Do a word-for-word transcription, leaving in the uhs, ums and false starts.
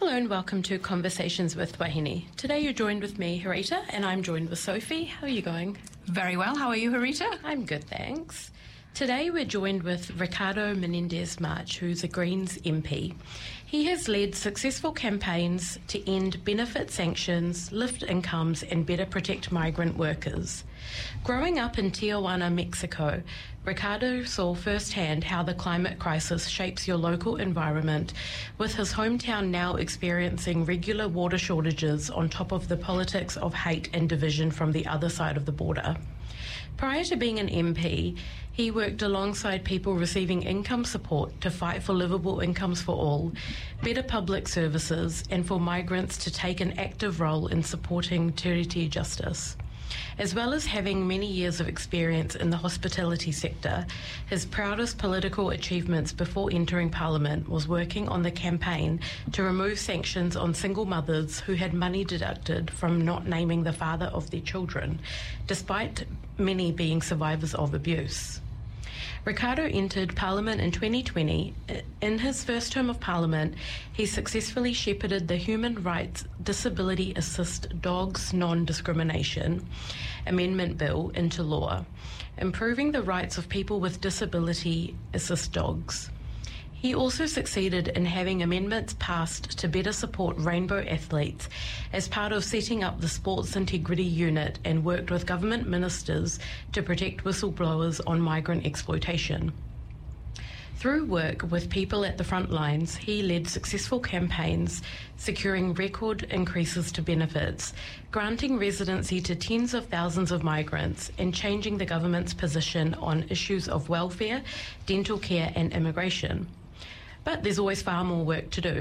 Hello and welcome to Conversations with Wahine. Today you're joined with me, Harita, and I'm joined with Sophie. How are you going? Very well. How are you, Harita? I'm good, thanks. Today we're joined with Ricardo Menendez-March, who's a Greens M P. He has led successful campaigns to end benefit sanctions, lift incomes and better protect migrant workers. Growing up in Tijuana, Mexico, Ricardo saw firsthand how the climate crisis shapes your local environment, with his hometown now experiencing regular water shortages on top of the politics of hate and division from the other side of the border. Prior to being an M P, he worked alongside people receiving income support to fight for livable incomes for all, better public services, and for migrants to take an active role in supporting tiriti justice. As well as having many years of experience in the hospitality sector, his proudest political achievements before entering Parliament was working on the campaign to remove sanctions on single mothers who had money deducted from not naming the father of their children, despite many being survivors of abuse. Ricardo entered Parliament in twenty twenty. In his first term of Parliament, he successfully shepherded the Human Rights Disability Assist Dogs Non-Discrimination Amendment Bill into law, improving the rights of people with disability assist dogs. He also succeeded in having amendments passed to better support rainbow athletes as part of setting up the Sports Integrity Unit, and worked with government ministers to protect whistleblowers on migrant exploitation. Through work with people at the front lines, he led successful campaigns, securing record increases to benefits, granting residency to tens of thousands of migrants, and changing the government's position on issues of welfare, dental care and immigration. But there's always far more work to do.